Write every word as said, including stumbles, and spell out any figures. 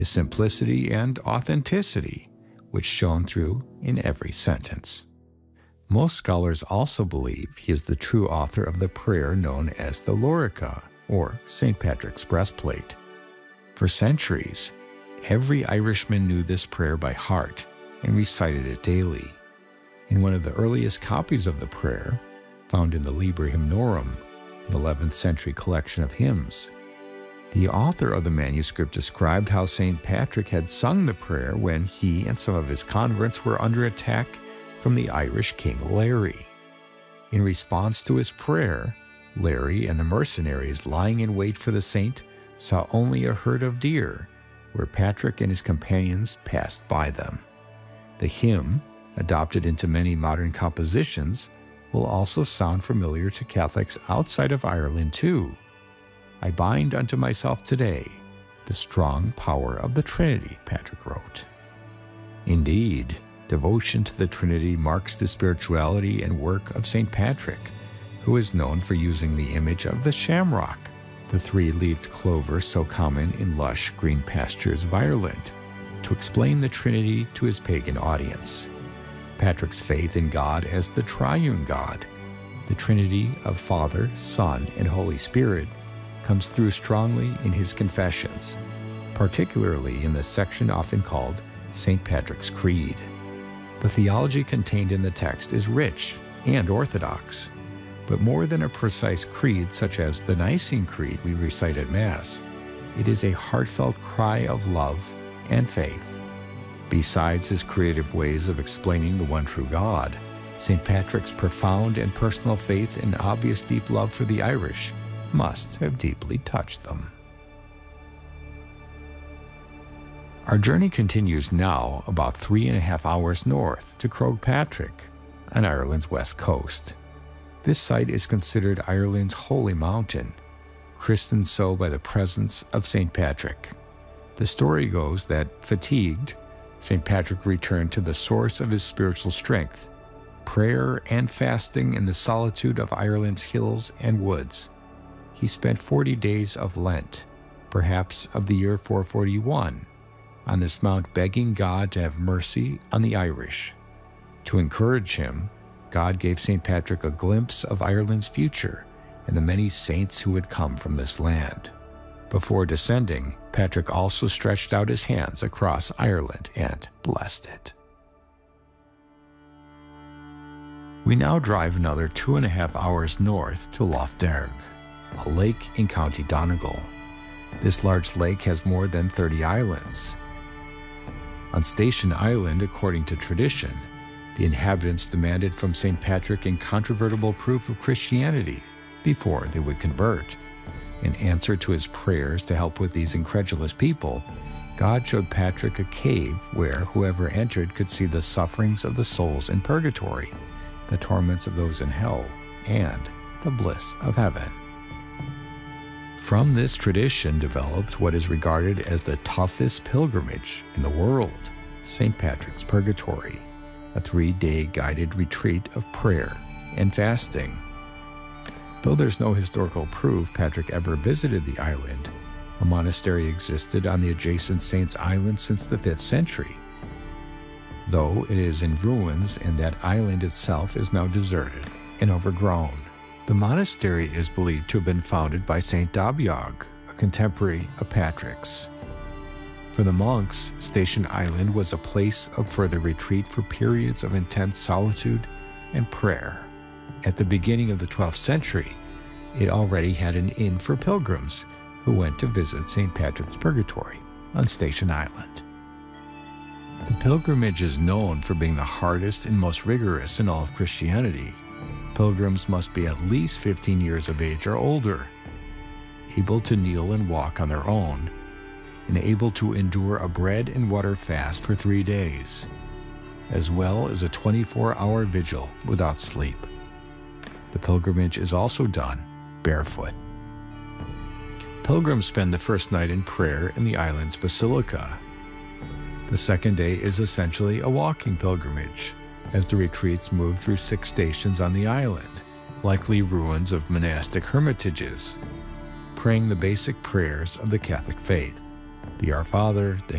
his simplicity and authenticity, which shone through in every sentence. Most scholars also believe he is the true author of the prayer known as the Lorica, or Saint Patrick's breastplate. For centuries, every Irishman knew this prayer by heart and recited it daily. In one of the earliest copies of the prayer, found in the Liber Hymnorum, an eleventh century collection of hymns, the author of the manuscript described how Saint Patrick had sung the prayer when he and some of his converts were under attack from the Irish King Larry. In response to his prayer, Larry and the mercenaries lying in wait for the saint saw only a herd of deer, where Patrick and his companions passed by them. The hymn, adopted into many modern compositions, will also sound familiar to Catholics outside of Ireland too. I bind unto myself today the strong power of the Trinity, Patrick wrote. Indeed, devotion to the Trinity marks the spirituality and work of Saint Patrick, who is known for using the image of the shamrock, the three-leaved clover so common in lush green pastures of Ireland, to explain the Trinity to his pagan audience. Patrick's faith in God as the triune God, the Trinity of Father, Son, and Holy Spirit, comes through strongly in his confessions, particularly in the section often called Saint Patrick's Creed. The theology contained in the text is rich and orthodox, but more than a precise creed such as the Nicene Creed we recite at Mass, it is a heartfelt cry of love and faith. Besides his creative ways of explaining the one true God, Saint Patrick's profound and personal faith and obvious deep love for the Irish must have deeply touched them. Our journey continues now about three and a half hours north to Croagh Patrick on Ireland's west coast. This site is considered Ireland's holy mountain, christened so by the presence of Saint Patrick. The story goes that, fatigued, Saint Patrick returned to the source of his spiritual strength, prayer and fasting in the solitude of Ireland's hills and woods. He spent forty days of Lent, perhaps of the year four forty-one, on this mount begging God to have mercy on the Irish. To encourage him, God gave Saint Patrick a glimpse of Ireland's future and the many saints who would come from this land. Before descending, Patrick also stretched out his hands across Ireland and blessed it. We now drive another two and a half hours north to Lough Derg, a lake in County Donegal. This large lake has more than thirty islands. On Station Island, according to tradition, the inhabitants demanded from Saint Patrick incontrovertible proof of Christianity before they would convert. In answer to his prayers to help with these incredulous people, God showed Patrick a cave where whoever entered could see the sufferings of the souls in purgatory, the torments of those in hell, and the bliss of heaven. From this tradition developed what is regarded as the toughest pilgrimage in the world, Saint Patrick's Purgatory, a three-day guided retreat of prayer and fasting. Though there's no historical proof Patrick ever visited the island, a monastery existed on the adjacent Saints Island since the fifth century. Though it is in ruins and that island itself is now deserted and overgrown, the monastery is believed to have been founded by Saint Dabiog, a contemporary of Patrick's. For the monks, Station Island was a place of further retreat for periods of intense solitude and prayer. At the beginning of the twelfth century, it already had an inn for pilgrims who went to visit Saint Patrick's Purgatory on Station Island. The pilgrimage is known for being the hardest and most rigorous in all of Christianity. Pilgrims must be at least fifteen years of age or older, able to kneel and walk on their own, and able to endure a bread and water fast for three days, as well as a twenty-four hour vigil without sleep. The pilgrimage is also done barefoot. Pilgrims spend the first night in prayer in the island's basilica. The second day is essentially a walking pilgrimage, as the retreats move through six stations on the island, likely ruins of monastic hermitages, praying the basic prayers of the Catholic faith, the Our Father, the